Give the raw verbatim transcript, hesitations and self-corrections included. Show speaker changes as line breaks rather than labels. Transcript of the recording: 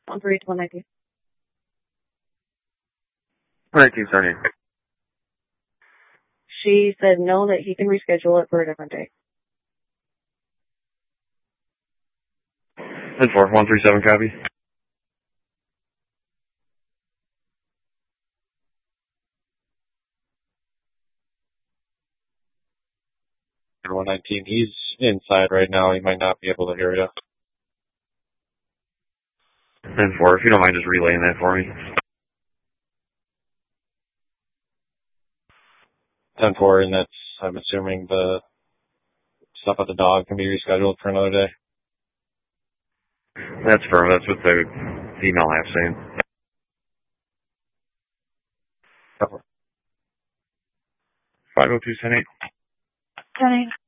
one three to one nineteen.
nineteen seventy.
She said no, that he can reschedule it for a different day.
ten four, one three seven, copy.
one nineteen, he's inside right now. He might not be able to hear you.
ten four, if you don't mind just relaying that for me.
ten four, and that's, I'm assuming the stuff with the dog can be rescheduled for another day.
That's firm. That's what the email app saying. five oh two, ten eight.
ten eight.